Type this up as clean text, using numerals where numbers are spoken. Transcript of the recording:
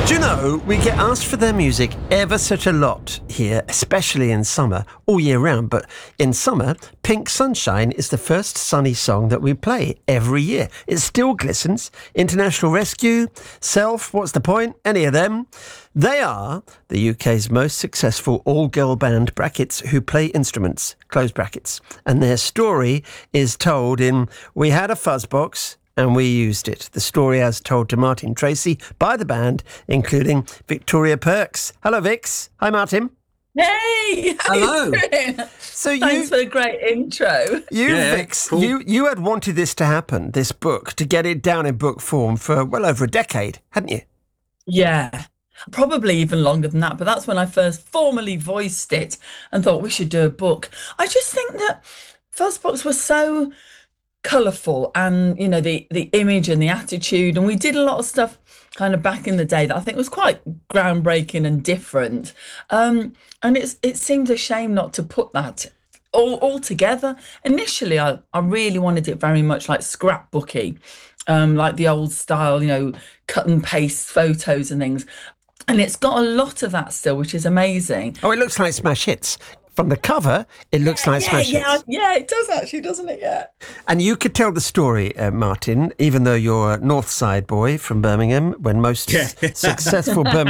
Do you know, we get asked for their music ever such a lot here, especially in summer, all year round. But in summer, Pink Sunshine is the first sunny song that we play every year. It still glistens. International Rescue, Self, What's the Point? Any of them. They are the UK's most successful all-girl band, brackets, who play instruments, close brackets. And their story is told in We Had a Fuzzbox and We Used It. The story as told to Martin Tracy by the band, including Victoria Perks. Hello, Vix. Hi, Martin. Hey! Hello. So Thanks for a great intro. Vix, cool. you had wanted this to happen, this book, to get it down in book form for well over a decade, hadn't you? Yeah, probably even longer than that. But that's when I first formally voiced it and thought we should do a book. I just think that first books were so colourful, and you know, the image and the attitude, and we did a lot of stuff kind of back in the day that I think was quite groundbreaking and different, and it seemed a shame not to put that all together. Initially I really wanted it very much like scrapbooky, like the old style, you know, cut and paste photos and things, and it's got a lot of that still, which is amazing. Oh, it looks like Smash Hits. From the cover, it looks like Smash Hits. Yeah, it does actually, doesn't it? Yeah. And you could tell the story, Martin, even though you're a North Side boy from Birmingham, when most successful Birmingham